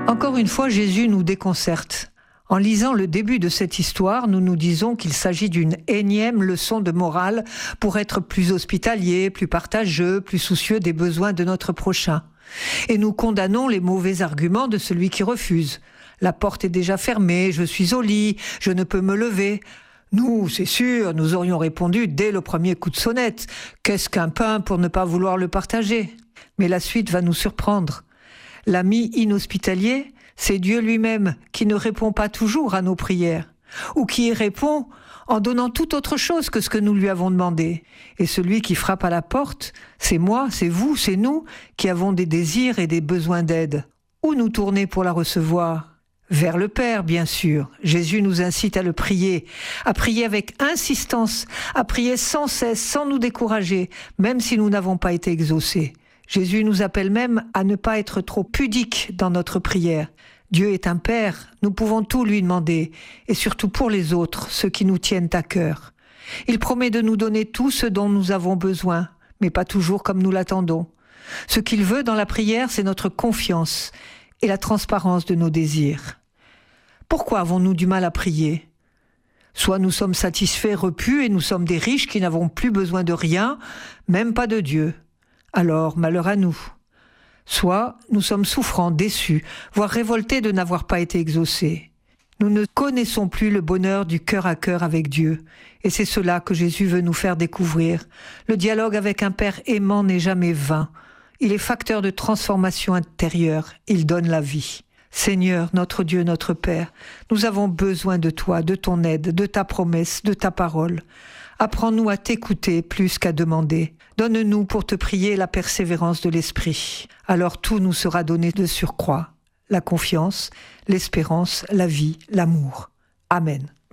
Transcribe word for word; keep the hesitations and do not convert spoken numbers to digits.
Encore une fois, Jésus nous déconcerte. En lisant le début de cette histoire, nous nous disons qu'il s'agit d'une énième leçon de morale pour être plus hospitalier, plus partageux, plus soucieux des besoins de notre prochain. Et nous condamnons les mauvais arguments de celui qui refuse. La porte est déjà fermée, je suis au lit, je ne peux me lever. Nous, c'est sûr, nous aurions répondu dès le premier coup de sonnette. Qu'est-ce qu'un pain pour ne pas vouloir le partager ? Mais la suite va nous surprendre. L'ami inhospitalier, c'est Dieu lui-même qui ne répond pas toujours à nos prières, ou qui y répond en donnant tout autre chose que ce que nous lui avons demandé. Et celui qui frappe à la porte, c'est moi, c'est vous, c'est nous qui avons des désirs et des besoins d'aide. Où nous tourner pour la recevoir ? Vers le Père, bien sûr. Jésus nous incite à le prier, à prier avec insistance, à prier sans cesse, sans nous décourager, même si nous n'avons pas été exaucés. Jésus nous appelle même à ne pas être trop pudiques dans notre prière. Dieu est un Père, nous pouvons tout lui demander, et surtout pour les autres, ceux qui nous tiennent à cœur. Il promet de nous donner tout ce dont nous avons besoin, mais pas toujours comme nous l'attendons. Ce qu'il veut dans la prière, c'est notre confiance et la transparence de nos désirs. Pourquoi avons-nous du mal à prier ? Soit nous sommes satisfaits, repus, et nous sommes des riches qui n'avons plus besoin de rien, même pas de Dieu. Alors, malheur à nous. Soit nous sommes souffrants, déçus, voire révoltés de n'avoir pas été exaucés. Nous ne connaissons plus le bonheur du cœur à cœur avec Dieu, et c'est cela que Jésus veut nous faire découvrir. Le dialogue avec un Père aimant n'est jamais vain. Il est facteur de transformation intérieure, il donne la vie. Seigneur, notre Dieu, notre Père, nous avons besoin de toi, de ton aide, de ta promesse, de ta parole. Apprends-nous à t'écouter plus qu'à demander. Donne-nous pour te prier la persévérance de l'esprit. Alors tout nous sera donné de surcroît. La confiance, l'espérance, la vie, l'amour. Amen.